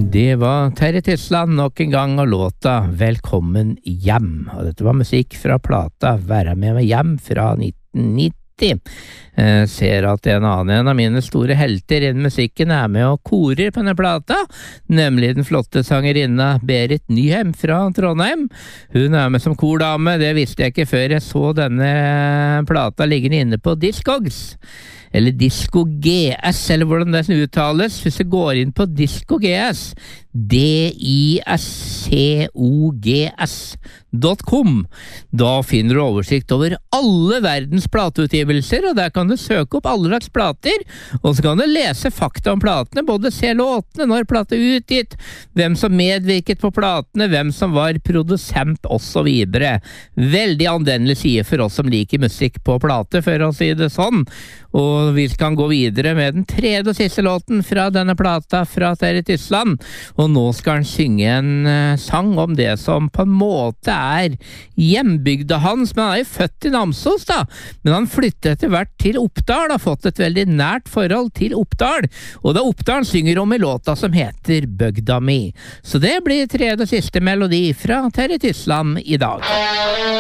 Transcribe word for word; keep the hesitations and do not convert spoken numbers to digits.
Det var Terje Tysland nok en gang og låta Velkommen hjem. Og dette var musikk fra plata Være med meg hjem fra nitten nitti. Jeg ser at en annen en av mine store helter innen musikken er med og korer på denne plata, nemlig den flotte sangerinna Berit Nyhem fra Trondheim. Hun er med som kordame, det visste jeg ikke før jeg så denne plata liggende inne på Discogs. Eller Disco G S, eller hvordan det uttales, hvis du går inn på Disco G S, D I S C O G S dot com. Da finner du oversikt over alle verdens plateutgivelser, og der kan du søke opp alle slags plater, og så kan du lese fakta om platene, både se låtene, når plate er utgitt, hvem som medvirket på platene, hvem som var produsent, og så videre. Veldig anvendelig side for oss som liker musikk på plate, for å si det sånn. Og vi kan gå videre med den tredje og siste låten fra denne plata fra Terje Tysland, og nå skal han synge en uh, sang om det som på en måte er hjembygda hans, men han er jo født i Namsos da, men han flyttet etter hvert til Oppdal, har fått et veldig nært forhold til Oppdal, og det er Oppdal han synger om i låta som heter Bøgda mi. Så det blir tredje og siste melodi fra Terje Tysland i dag.